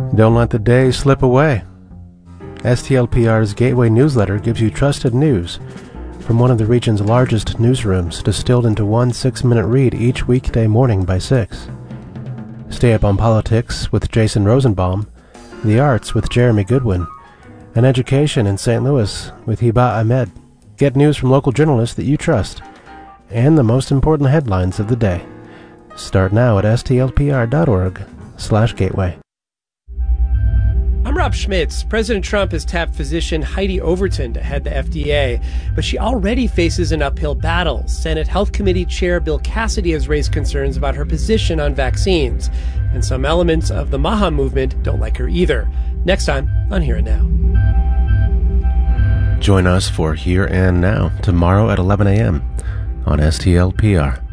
Don't let the day slip away. STLPR's Gateway newsletter gives you trusted news from one of the region's largest newsrooms, distilled into one 6-minute read each weekday morning by 6. Stay up on politics with Jason Rosenbaum, the arts with Jeremy Goodwin, and education in St. Louis with Hiba Ahmed. Get news from local journalists that you trust, and the most important headlines of the day. Start now at stlpr.org/gateway. I'm Rob Schmitz. President Trump has tapped physician Heidi Overton to head the FDA, but she already faces an uphill battle. Senate Health Committee Chair Bill Cassidy has raised concerns about her position on vaccines, and some elements of the MAHA movement don't like her either. Next time on Here and Now. Join us for Here and Now tomorrow at 11 a.m. on STLPR.